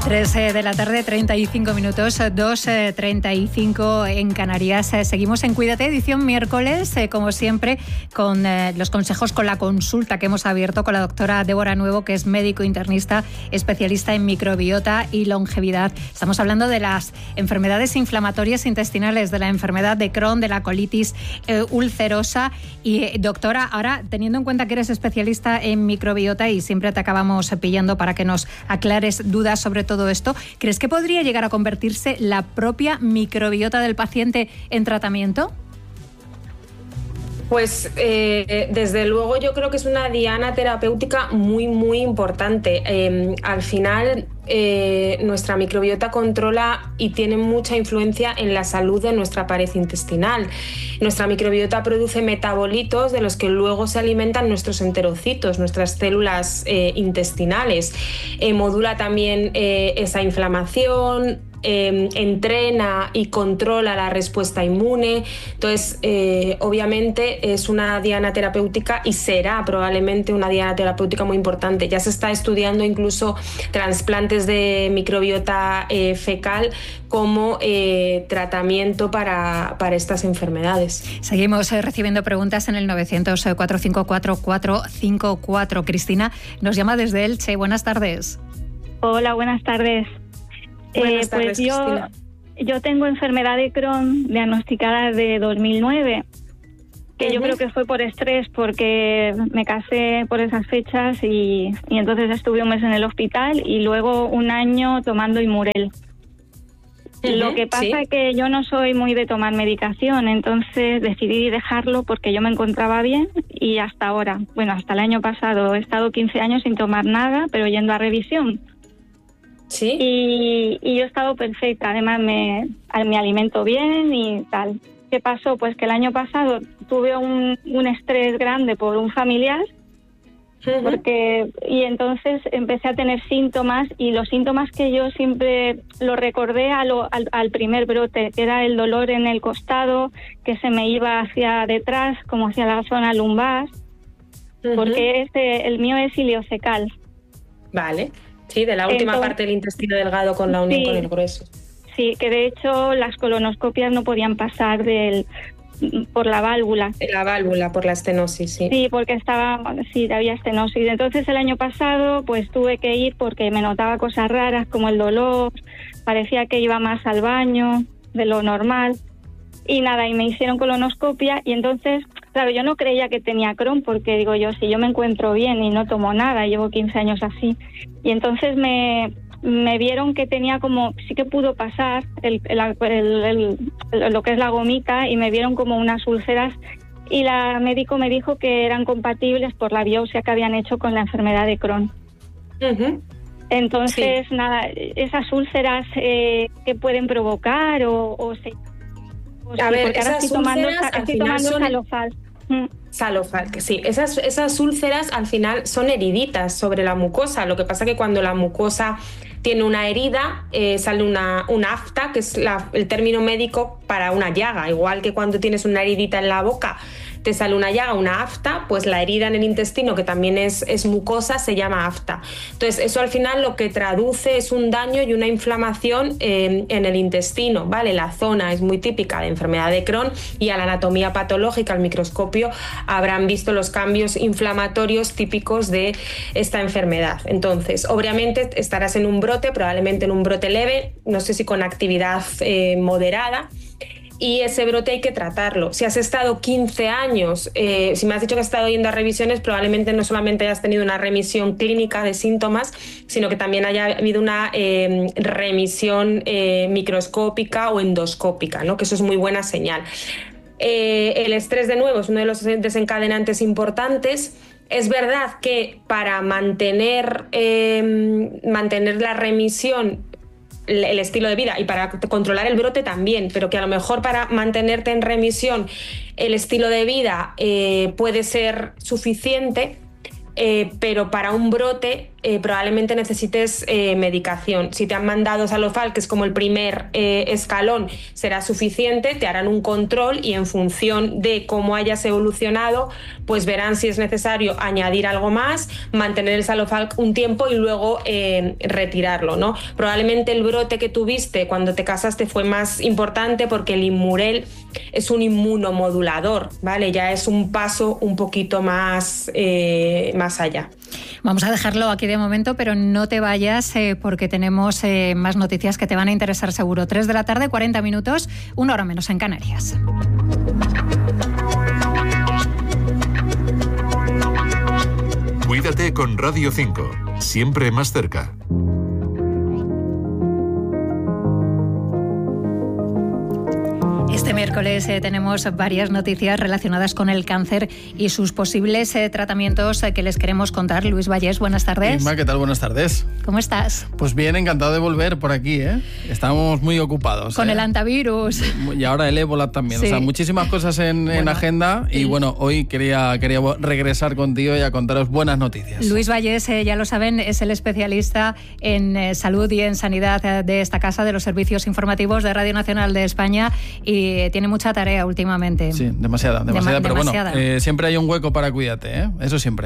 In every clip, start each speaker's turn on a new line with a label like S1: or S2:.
S1: 3 de la tarde, 35 minutos, 2:35 en Canarias. Seguimos en Cuídate, edición miércoles, como siempre, con los consejos, con la consulta que hemos abierto con la doctora Débora Nuevo, que es médico internista, especialista en microbiota y longevidad. Estamos hablando de las enfermedades inflamatorias intestinales, de la enfermedad de Crohn, de la colitis ulcerosa. Y doctora, ahora, teniendo en cuenta que eres especialista en microbiota y siempre te acabamos pillando para que nos aclares dudas sobre todo esto, ¿crees que podría llegar a convertirse la propia microbiota del paciente en tratamiento?
S2: Pues desde luego yo creo que es una diana terapéutica muy, muy importante. Al final nuestra microbiota controla y tiene mucha influencia en la salud de nuestra pared intestinal. Nuestra microbiota produce metabolitos de los que luego se alimentan nuestros enterocitos, nuestras células intestinales. Modula también esa inflamación, entrena y controla la respuesta inmune. Entonces, obviamente es una diana terapéutica y será probablemente una diana terapéutica muy importante. Ya se está estudiando incluso trasplantes de microbiota fecal como tratamiento para estas enfermedades.
S1: Seguimos recibiendo preguntas en el 900-454-454. Cristina nos llama desde Elche. Buenas tardes.
S3: Hola, buenas tardes.
S2: Buenas tardes,
S3: pues yo tengo enfermedad de Crohn diagnosticada de 2009, que yo creo que fue por estrés, porque me casé por esas fechas y entonces estuve un mes en el hospital y luego un año tomando Imurel. Lo que pasa es que yo no soy muy de tomar medicación, entonces decidí dejarlo porque yo me encontraba bien y hasta ahora, hasta el año pasado he estado 15 años sin tomar nada, pero yendo a revisión.
S2: ¿Sí?
S3: Y yo he estado perfecta, además me alimento bien y tal. ¿Qué pasó? Pues que el año pasado tuve un estrés grande por un familiar, y entonces empecé a tener síntomas, y los síntomas que yo siempre lo recordé al primer brote, que era el dolor en el costado, que se me iba hacia detrás, como hacia la zona lumbar, porque el mío es ileocecal.
S2: Vale. Sí, de la última parte del intestino delgado con la unión con el grueso.
S3: Sí, que de hecho las colonoscopias no podían pasar por la válvula.
S2: La válvula, por la estenosis, sí.
S3: Sí, porque había estenosis. Entonces el año pasado pues tuve que ir porque me notaba cosas raras como el dolor, parecía que iba más al baño de lo normal. Y nada, y me hicieron colonoscopia y entonces, claro, yo no creía que tenía Crohn porque digo yo, si yo me encuentro bien y no tomo nada, llevo 15 años así. Y entonces me vieron que tenía sí que pudo pasar lo que es la gomita, y me vieron como unas úlceras, y la médico me dijo que eran compatibles por la biopsia que habían hecho con la enfermedad de Crohn. Entonces, nada, esas úlceras que pueden provocar
S2: a ver,
S3: porque ahora estoy tomando Salofal.
S2: Salofal, que sí. Esas úlceras al final son heriditas sobre la mucosa. Lo que pasa que cuando la mucosa tiene una herida, sale una afta, que es el término médico para una llaga. Igual que cuando tienes una heridita en la boca, te sale una llaga, una afta, pues la herida en el intestino, que también es mucosa, se llama afta. Entonces, eso al final lo que traduce es un daño y una inflamación en el intestino, ¿vale? La zona es muy típica de enfermedad de Crohn, y a la anatomía patológica, al microscopio, habrán visto los cambios inflamatorios típicos de esta enfermedad. Entonces, obviamente estarás en un brote, probablemente en un brote leve, no sé si con actividad moderada, y ese brote hay que tratarlo. Si has estado 15 años, si me has dicho que has estado yendo a revisiones, probablemente no solamente hayas tenido una remisión clínica de síntomas, sino que también haya habido una remisión microscópica o endoscópica, ¿no? Que eso es muy buena señal. El estrés, de nuevo, es uno de los desencadenantes importantes. Es verdad que para mantener la remisión, el estilo de vida, y para controlar el brote también, pero que a lo mejor para mantenerte en remisión el estilo de vida puede ser suficiente, pero para un brote probablemente necesites medicación. Si te han mandado Salofal, que es como el primer escalón, será suficiente, te harán un control y en función de cómo hayas evolucionado, pues verán si es necesario añadir algo más, mantener el Salofal un tiempo y luego retirarlo, ¿no? Probablemente el brote que tuviste cuando te casaste fue más importante porque el Inmurel es un inmunomodulador, ¿vale? Ya es un paso un poquito más allá.
S1: Vamos a dejarlo aquí de momento, pero no te vayas porque tenemos más noticias que te van a interesar seguro. 3 de la tarde, 40 minutos, 1 hora menos en Canarias.
S4: Cuídate con Radio 5, siempre más cerca.
S1: Este miércoles tenemos varias noticias relacionadas con el cáncer y sus posibles tratamientos que les queremos contar. Luis Vallés, buenas tardes.
S5: Inma, ¿qué tal? Buenas tardes.
S1: ¿Cómo estás?
S5: Pues bien, encantado de volver por aquí, ¿eh? Estamos muy ocupados.
S1: Con el antivirus.
S5: Y ahora el ébola también. Sí. O sea, muchísimas cosas en agenda y bueno, hoy quería regresar contigo y a contaros buenas noticias.
S1: Luis Vallés, ya lo saben, es el especialista en salud y en sanidad de esta casa, de los servicios informativos de Radio Nacional de España, y tiene mucha tarea últimamente.
S5: Sí, demasiada, pero
S1: demasiada.
S5: Bueno, siempre hay un hueco para Cuídate, ¿eh? Eso siempre.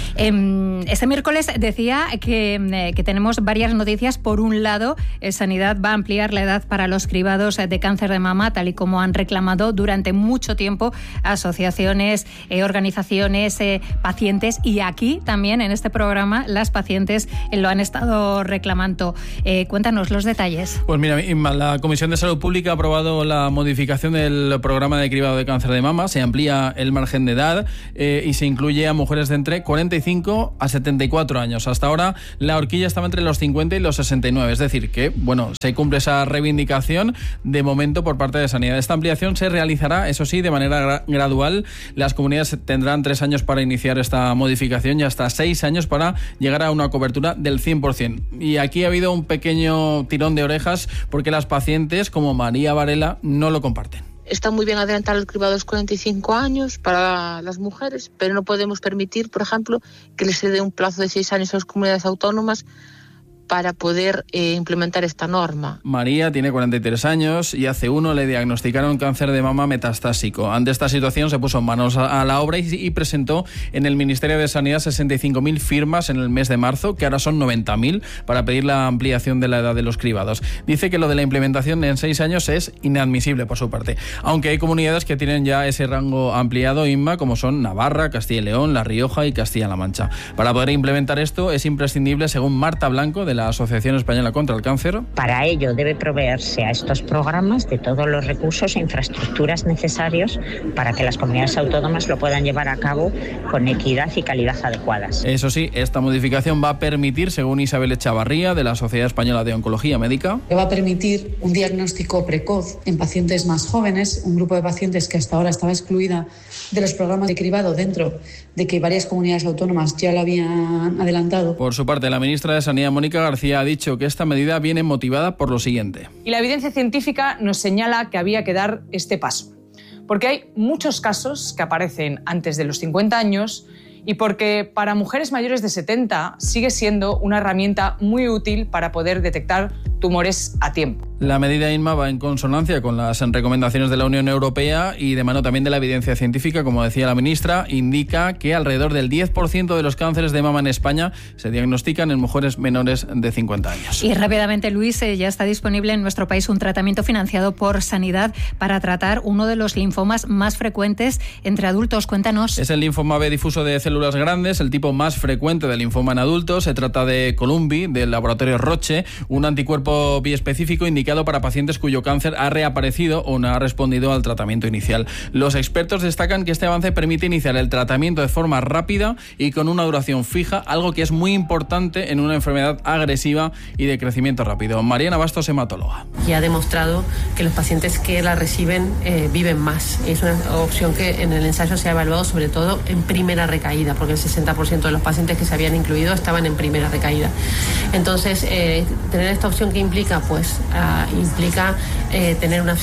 S1: Este miércoles decía que tenemos varias noticias. Por un lado, Sanidad va a ampliar la edad para los cribados de cáncer de mama, tal y como han reclamado durante mucho tiempo asociaciones, organizaciones, pacientes, y aquí también en este programa las pacientes lo han estado reclamando. Cuéntanos los detalles.
S5: Pues mira, la Comisión de Salud Pública ha aprobado la modificación del programa de cribado de cáncer de mama. Se amplía el margen de edad y se incluye a mujeres de entre 45 a 74 años. Hasta ahora la horquilla estaba entre los 50 y los 69, es decir que, bueno, se cumple esa reivindicación de momento por parte de Sanidad. Esta ampliación se realizará, eso sí, de manera gradual. Las comunidades tendrán 3 años para iniciar esta modificación y hasta 6 años para llegar a una cobertura del 100%. Y aquí ha habido un pequeño tirón de orejas porque las pacientes, como María Varela, no lo comparten.
S6: Está muy bien adelantar el cribado a los 45 años para las mujeres, pero no podemos permitir, por ejemplo, que les se dé un plazo de 6 años a las comunidades autónomas para poder implementar esta norma.
S5: María tiene 43 años y hace 1 le diagnosticaron cáncer de mama metastásico. Ante esta situación se puso manos a la obra y presentó en el Ministerio de Sanidad 65.000 firmas en el mes de marzo, que ahora son 90.000, para pedir la ampliación de la edad de los cribados. Dice que lo de la implementación en 6 años es inadmisible por su parte, aunque hay comunidades que tienen ya ese rango ampliado, Inma, como son Navarra, Castilla y León, La Rioja y Castilla-La Mancha. Para poder implementar esto es imprescindible, según Marta Blanco, de la Asociación Española contra el Cáncer.
S7: Para ello debe proveerse a estos programas de todos los recursos e infraestructuras necesarios para que las comunidades autónomas lo puedan llevar a cabo con equidad y calidad adecuadas.
S5: Eso sí, esta modificación va a permitir, según Isabel Echavarría, de la Sociedad Española de Oncología Médica,
S8: que va a permitir un diagnóstico precoz en pacientes más jóvenes, un grupo de pacientes que hasta ahora estaba excluida de los programas de cribado, dentro de que varias comunidades autónomas ya lo habían adelantado.
S5: Por su parte, la ministra de Sanidad, Mónica García, ha dicho que esta medida viene motivada por lo siguiente.
S9: Y la evidencia científica nos señala que había que dar este paso, porque hay muchos casos que aparecen antes de los 50 años y porque para mujeres mayores de 70 sigue siendo una herramienta muy útil para poder detectar tumores a tiempo.
S5: La medida, Inma, va en consonancia con las recomendaciones de la Unión Europea y de mano también de la evidencia científica. Como decía la ministra, indica que alrededor del 10% de los cánceres de mama en España se diagnostican en mujeres menores de 50 años.
S1: Y rápidamente, Luis, ya está disponible en nuestro país un tratamiento financiado por Sanidad para tratar uno de los linfomas más frecuentes entre adultos. Cuéntanos.
S5: Es el linfoma B difuso de células grandes, el tipo más frecuente de linfoma en adultos. Se trata de Columvi, del laboratorio Roche, un anticuerpo biespecífico indicado para pacientes cuyo cáncer ha reaparecido o no ha respondido al tratamiento inicial. Los expertos destacan que este avance permite iniciar el tratamiento de forma rápida y con una duración fija, algo que es muy importante en una enfermedad agresiva y de crecimiento rápido. Mariana Bastos, hematóloga.
S10: Y ha demostrado que los pacientes que la reciben viven más. Es una opción que en el ensayo se ha evaluado sobre todo en primera recaída, porque el 60% de los pacientes que se habían incluido estaban en primera recaída. Entonces, tener esta opción que implica, pues, implica tener una opción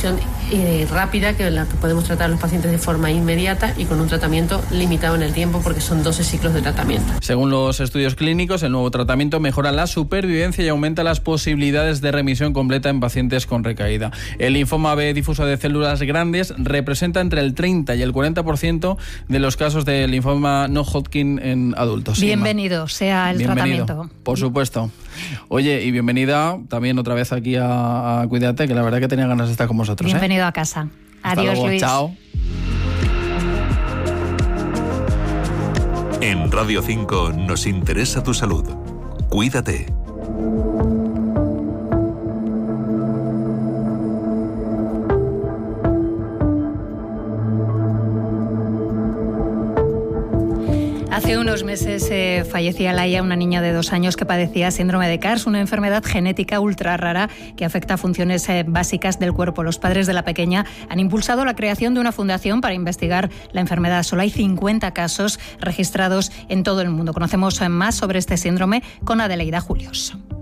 S10: rápida, que la que podemos tratar a los pacientes de forma inmediata y con un tratamiento limitado en el tiempo, porque son 12 ciclos de tratamiento.
S5: Según los estudios clínicos, el nuevo tratamiento mejora la supervivencia y aumenta las posibilidades de remisión completa en pacientes con recaída. El linfoma B difuso de células grandes representa entre el 30 y el 40% de los casos de linfoma no Hodgkin en adultos.
S1: Bienvenido sea el tratamiento.
S5: Por supuesto. Oye, y bienvenida también otra vez aquí a Cuídate, que la verdad que tenía ganas de estar con vosotros.
S1: Bienvenido a casa. Adiós, Luis.
S5: Chao.
S4: En Radio 5 nos interesa tu salud. Cuídate.
S1: Hace unos meses fallecía Laia, una niña de 2 años que padecía síndrome de Kars, una enfermedad genética ultra rara que afecta a funciones básicas del cuerpo. Los padres de la pequeña han impulsado la creación de una fundación para investigar la enfermedad. Solo hay 50 casos registrados en todo el mundo. Conocemos más sobre este síndrome con Adelaida Julios.